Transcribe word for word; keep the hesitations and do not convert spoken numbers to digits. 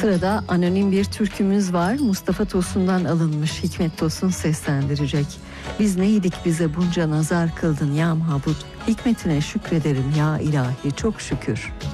Sırada anonim bir türkümüz var. Mustafa Tosun'dan alınmış. Hikmet Tosun seslendirecek. Biz neydik bize bunca nazar kıldın ya Mahmud. Hikmetine şükrederim ya ilahi çok şükür.